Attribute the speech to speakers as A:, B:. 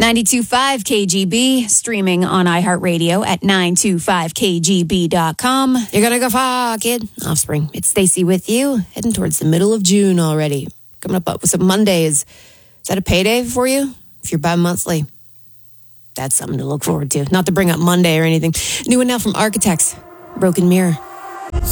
A: 92.5 KGB, streaming on iHeartRadio at 925kgb.com. You're gonna go far, kid. Offspring. It's Stacey with you, heading towards the middle of June already. Coming up with some Mondays. Is that a payday for you? If you're bi-monthly, that's something to look forward to. Not to bring up Monday or anything. New one now from Architects, Broken Mirror.